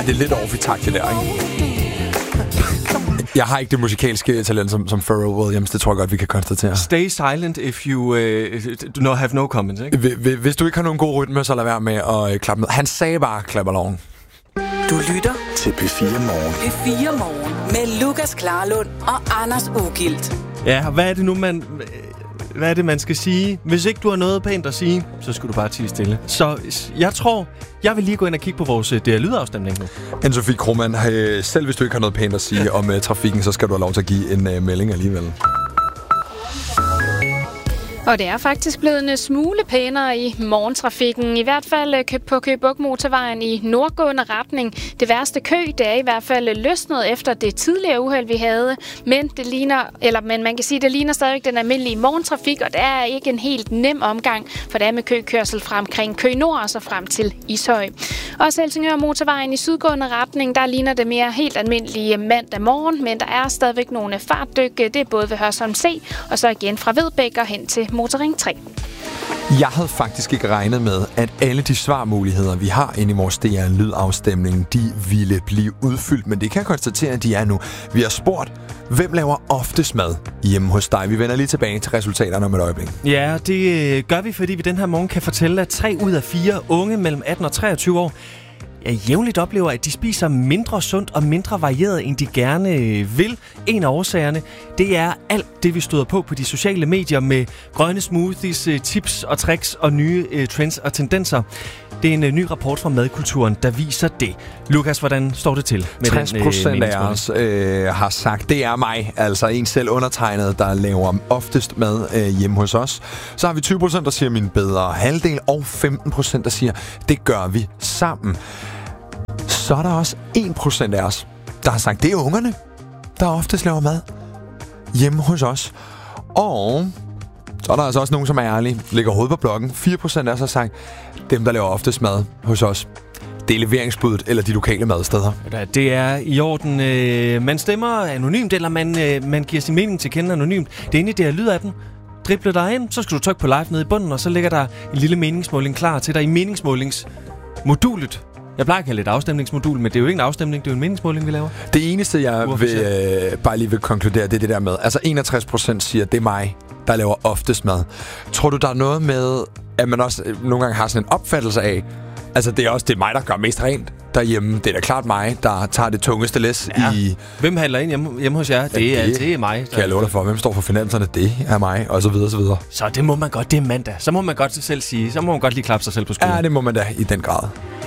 Ej, det er lidt off-i-takt, det der, ikke? Jeg har ikke det musikalske talent som Pharrell Williams. Det tror jeg godt, vi kan konstatere. Stay silent if you have no comments, ikke? Hvis du ikke har nogen god rytme, så lad være med at klappe med. Han sagde bare, klap along. Du lytter til P4 Morgen. P4 Morgen med Lukas Klarlund og Anders Ugilt. Ja, hvad er det, man skal sige? Hvis ikke du har noget pænt at sige, så skal du bare tie stille. Så jeg tror, jeg vil lige gå ind og kigge på vores DR-lydafstemning nu. Anne-Sophie Krohmann, selv hvis du ikke har noget pænt at sige om trafikken, så skal du have lov til at give en melding alligevel. Og det er faktisk blevet en smule pænere i morgentrafikken. I hvert fald på Køge Bugt Motorvejen i nordgående retning. Det værste kø, det er i hvert fald løsnet efter det tidligere uheld, vi havde. Men man kan sige, det ligner stadig den almindelige morgentrafik, og det er ikke en helt nem omgang, for det er med køkørsel fra omkring Køge Nord og så frem til Ishøj. Også Helsingør Motorvejen i sydgående retning, der ligner det mere helt almindelige mandag morgen, men der er stadigvæk nogle fartdyk. Det er både ved Hørsholm C, og så igen fra Vedbæk og hen til Motorring 3. Jeg havde faktisk ikke regnet med, at alle de svarmuligheder, vi har inde i vores DR-lydafstemning, de ville blive udfyldt, men det kan jeg konstatere, at de er nu. Vi har spurgt, hvem laver oftest mad hjemme hos dig? Vi vender lige tilbage til resultaterne om et øjeblik. Ja, det gør vi, fordi vi den her morgen kan fortælle, at 3 ud af 4 unge mellem 18 og 23 år jævnligt oplever, at de spiser mindre sundt og mindre varieret, end de gerne vil. En af årsagerne, det er alt det, vi støder på de sociale medier med grønne smoothies, tips og tricks og nye trends og tendenser. Det er en ny rapport fra Madkulturen, der viser det. Lukas, hvordan står det til med 60% af os har sagt, det er mig, altså en selv undertegnet, der laver oftest mad hjemme hos os. Så har vi 20%, der siger min bedre halvdel, og 15%, der siger, det gør vi sammen. Så er der også 1% af os, der har sagt, det er ungerne, der oftest laver mad hjemme hos os. Og så er der altså også nogen, som er ærlige, lægger hovedet på blokken. 4% af os har sagt, dem, der laver oftest mad hos os, det er leveringsbuddet eller de lokale madsteder. Det er i orden. Man stemmer anonymt, eller man giver sin mening til kende anonymt. Det er inde i det her lydappen. Drible dig ind, så skal du trykke på live nede i bunden, og så ligger der en lille meningsmåling klar til dig i meningsmålingsmodulet. Jeg plejer at kalde det et afstemningsmodul, men det er jo ikke en afstemning, det er jo en meningsmåling, vi laver. Det eneste, jeg bare lige vil konkludere, det er det der med. Altså 61% siger, det er mig, der laver oftest mad. Tror du, der er noget med, at man også nogle gange har sådan en opfattelse af, altså det er mig, der gør mest rent derhjemme. Det er da klart mig, der tager det tungeste læs i... Hvem handler ind hjemme hos jer? Det er mig. Kan jeg love dig for. Hvem står for finanserne? Det er mig, og så videre, og så videre. Så det må man godt, det er mandag. Så må man godt selv sige, så må man godt lige klappe sig selv på skulderen. Ja, det må man da i den grad.